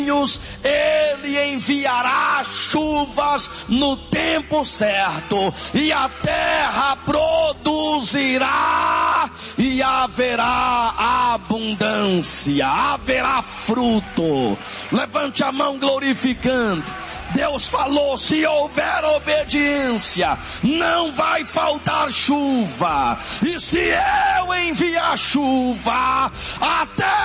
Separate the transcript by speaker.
Speaker 1: Ele enviará chuvas no tempo certo, e a terra produzirá, e haverá abundância, haverá fruto. Levante a mão glorificando. Deus falou: se houver obediência, não vai faltar chuva. E se eu enviar chuva, até